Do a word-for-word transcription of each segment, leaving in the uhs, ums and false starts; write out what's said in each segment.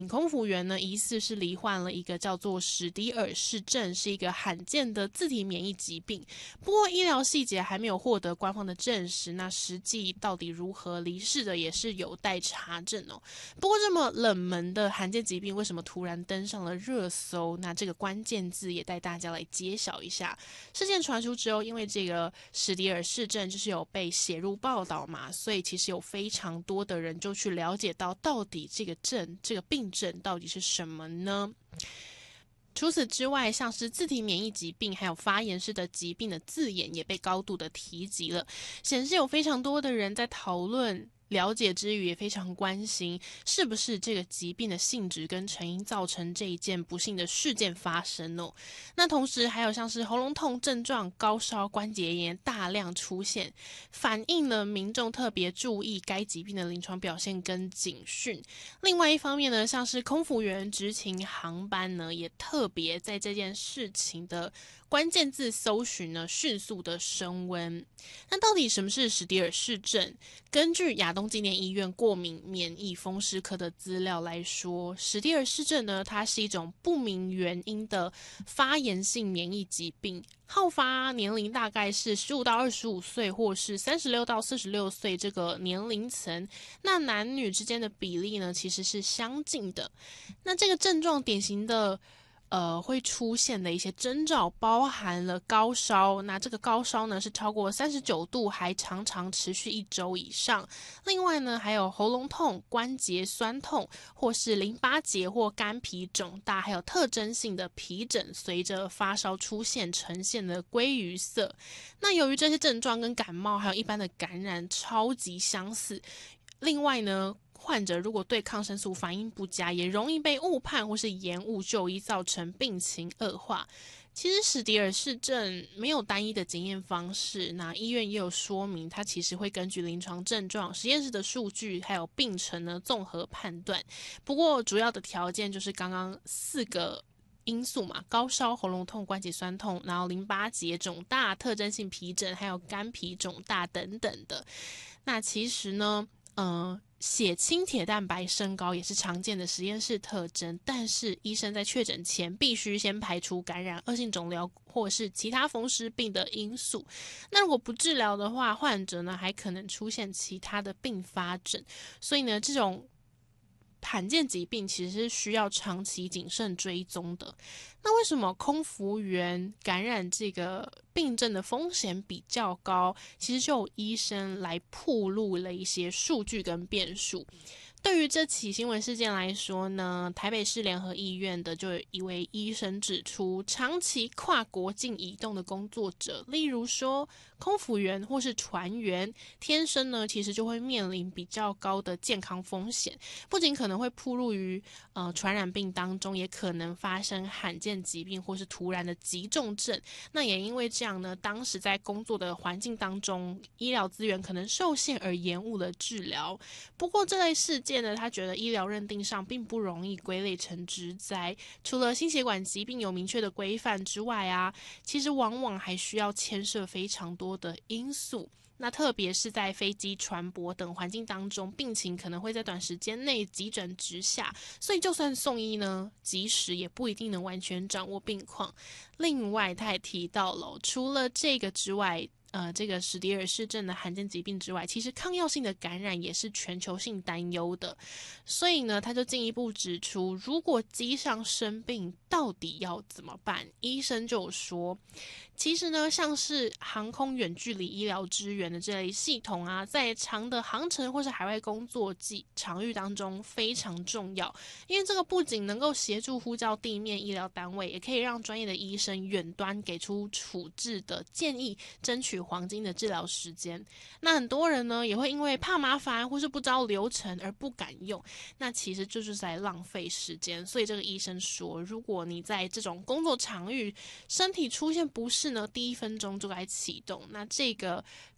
空服员呢，疑似是罹患了一个叫做史迪尔氏症，是一个罕见的自体免疫疾病。不过医疗细节还没有获得官方的证实，那实际到底如何离世的也是有待查证哦。不过这么冷门的罕见疾病，为什么突然登上了热搜？那这个关键字也带大家来揭晓一下。事件传出之后，因为这个史迪尔氏症就是有被写入报道嘛，所以其实有非常多的人就去了解到，到底这个症、这个病症到底是什么呢？除此之外，像是自体免疫疾病还有发炎式的疾病的字眼也被高度的提及了，显示有非常多的人在讨论。了解之余也非常关心，是不是这个疾病的性质跟成因造成这一件不幸的事件发生哦？那同时还有像是喉咙痛症状、高烧、关节炎大量出现，反映了民众特别注意该疾病的临床表现跟警讯。另外一方面呢，像是空服员执勤航班呢，也特别在这件事情的关键字搜寻呢，迅速的升温。那到底什么是史迪尔氏症？根据亚东纪念医院过敏免疫风湿科的资料来说，史迪尔氏症呢，它是一种不明原因的发炎性免疫疾病，好发年龄大概是十五到二十五岁，或是三十六到四十六岁这个年龄层。那男女之间的比例呢，其实是相近的。那这个症状典型的呃，会出现的一些征兆包含了高烧，那这个高烧呢是超过三十九度，还常常持续一周以上。另外呢，还有喉咙痛、关节酸痛，或是淋巴结或肝皮肿大，还有特征性的皮疹，随着发烧出现，呈现的鲑鱼色。那由于这些症状跟感冒还有一般的感染超级相似，另外呢，患者如果对抗生素反应不佳，也容易被误判或是延误就医，造成病情恶化。其实史迪尔氏症没有单一的检验方式，那医院也有说明，它其实会根据临床症状、实验室的数据还有病程呢综合判断。不过主要的条件就是刚刚四个因素嘛，高烧、喉咙痛、关节酸痛，然后淋巴结肿大、特征性皮疹，还有肝皮肿大等等的。那其实呢，呃，血清铁蛋白升高也是常见的实验室特征，但是医生在确诊前必须先排除感染、恶性肿瘤或是其他风湿病的因素。那如果不治疗的话，患者呢还可能出现其他的并发症。所以呢，这种罕见疾病其实是需要长期谨慎追踪的。那为什么空服员感染这个病症的风险比较高？其实就有医生来曝露了一些数据跟变数。对于这起新闻事件来说呢，台北市联合医院的就有一位医生指出，长期跨国境移动的工作者，例如说空服员或是船员，天生呢其实就会面临比较高的健康风险，不仅可能会暴露于呃传染病当中，也可能发生罕见疾病或是突然的急重症。那也因为这样呢，当时在工作的环境当中，医疗资源可能受限而延误了治疗。不过这类事件呢，他觉得医疗认定上并不容易归类成职灾，除了心血管疾病有明确的规范之外啊，其实往往还需要牵涉非常多的因素。那特别是在飞机、船舶等环境当中，病情可能会在短时间内急转直下，所以就算送医呢，及时也不一定能完全掌握病况。另外，他也提到了，除了这个之外，呃，这个史迪尔氏症的罕见疾病之外，其实抗药性的感染也是全球性担忧的。所以呢，他就进一步指出，如果机上生病，到底要怎么办？医生就说，其实呢，像是航空远距离医疗支援的这类系统啊，在长的航程或是海外工作季场域当中非常重要，因为这个不仅能够协助呼叫地面医疗单位，也可以让专业的医生远端给出处置的建议，争取黄金的治疗时间。那很多人呢，也会因为怕麻烦或是不知道流程而不敢用，那其实就是在浪费时间。所以这个医生说，如果你在这种工作场域身体出现不适呢，第一分钟就该启动。那这个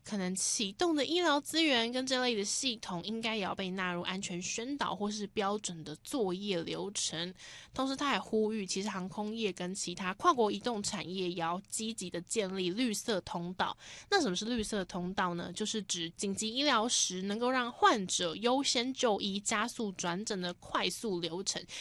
可能启动的医疗资源跟这类的系统应该也要被纳入安全宣导或是标准的作业流程。同时他还呼吁，其实航空业跟其他跨国移动产业也要积极的建立绿色通道。那什么是绿色通道呢？就是指紧急医疗时能够让患者优先就医、加速转诊的快速流程，